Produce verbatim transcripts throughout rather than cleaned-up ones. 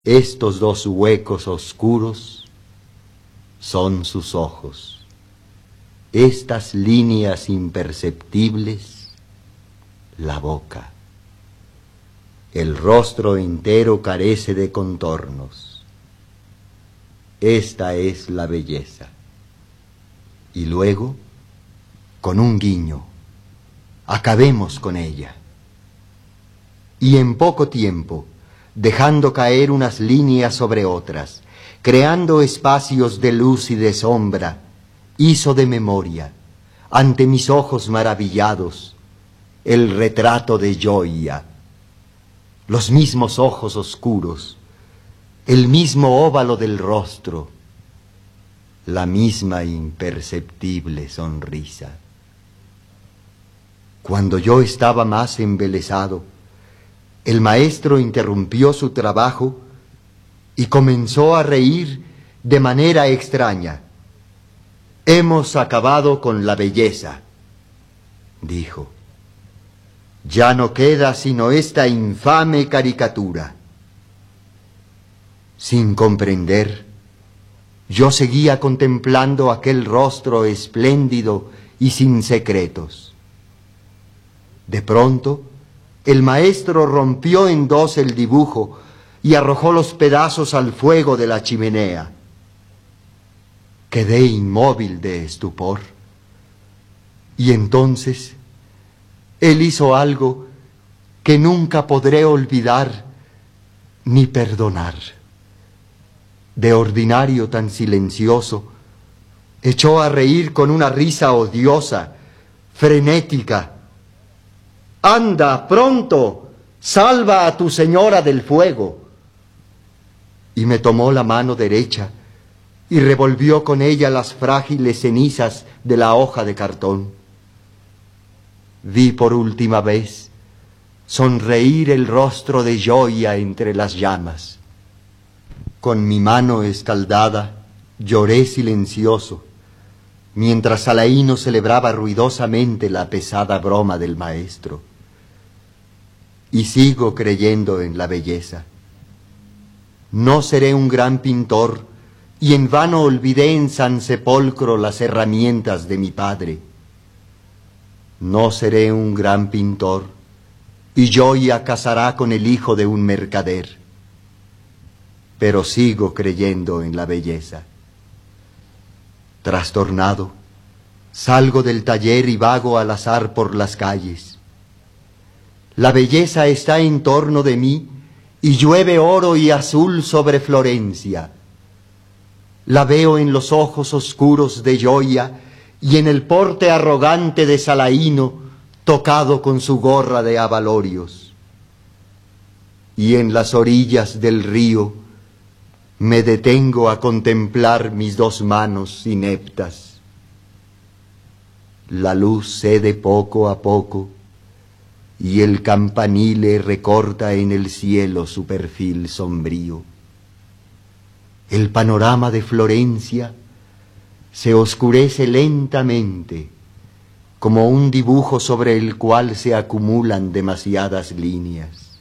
Estos dos huecos oscuros son sus ojos. Estas líneas imperceptibles, la boca. El rostro entero carece de contornos. Esta es la belleza. Y luego, con un guiño, acabemos con ella. Y en poco tiempo, dejando caer unas líneas sobre otras, creando espacios de luz y de sombra, hizo de memoria, ante mis ojos maravillados, el retrato de Gioia. Los mismos ojos oscuros, el mismo óvalo del rostro, la misma imperceptible sonrisa. Cuando yo estaba más embelesado, el maestro interrumpió su trabajo y comenzó a reír de manera extraña. «Hemos acabado con la belleza», dijo. «Ya no queda sino esta infame caricatura». Sin comprender, yo seguía contemplando aquel rostro espléndido y sin secretos. De pronto, el maestro rompió en dos el dibujo y arrojó los pedazos al fuego de la chimenea. Quedé inmóvil de estupor. Y entonces, él hizo algo que nunca podré olvidar ni perdonar. De ordinario tan silencioso, echó a reír con una risa odiosa, frenética. «Anda, pronto, salva a tu señora del fuego». Y me tomó la mano derecha y revolvió con ella las frágiles cenizas de la hoja de cartón. Vi por última vez sonreír el rostro de Gioia entre las llamas. Con mi mano escaldada lloré silencioso, mientras Salaíno celebraba ruidosamente la pesada broma del maestro. Y sigo creyendo en la belleza. No seré un gran pintor, y en vano olvidé en San Sepolcro las herramientas de mi padre. No seré un gran pintor, y Gioia casará con el hijo de un mercader. Pero sigo creyendo en la belleza. Trastornado, salgo del taller y vago al azar por las calles. La belleza está en torno de mí y llueve oro y azul sobre Florencia. La veo en los ojos oscuros de Gioia y en el porte arrogante de Salaíno tocado con su gorra de abalorios. Y en las orillas del río me detengo a contemplar mis dos manos ineptas. La luz cede poco a poco y el campanile recorta en el cielo su perfil sombrío. El panorama de Florencia se oscurece lentamente, como un dibujo sobre el cual se acumulan demasiadas líneas.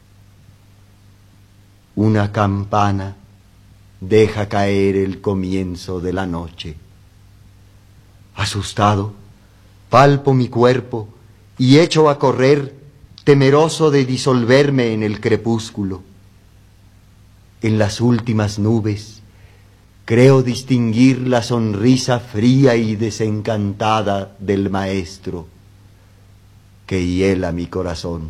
Una campana deja caer el comienzo de la noche. Asustado, palpo mi cuerpo y echo a correr, temeroso de disolverme en el crepúsculo. En las últimas nubes creo distinguir la sonrisa fría y desencantada del maestro que hiela mi corazón.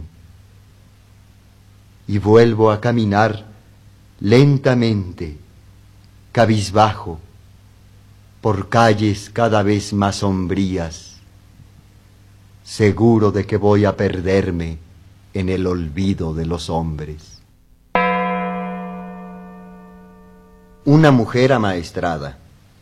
Y vuelvo a caminar lentamente, cabizbajo, por calles cada vez más sombrías, seguro de que voy a perderme en el olvido de los hombres. Una mujer amaestrada.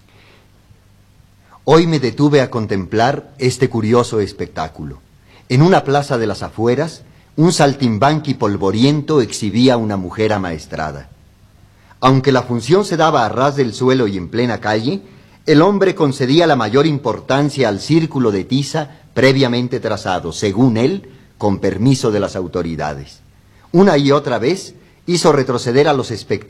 Hoy me detuve a contemplar este curioso espectáculo. En una plaza de las afueras, un saltimbanqui polvoriento exhibía una mujer amaestrada. Aunque la función se daba a ras del suelo y en plena calle, el hombre concedía la mayor importancia al círculo de tiza previamente trazado, según él, con permiso de las autoridades. Una y otra vez, hizo retroceder a los espectadores.